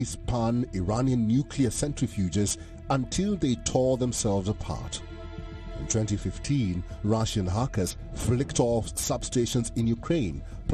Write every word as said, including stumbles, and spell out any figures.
spun Iranian nuclear centrifuges until they tore themselves apart. In twenty fifteen, Russian hackers flicked off substations in Ukraine,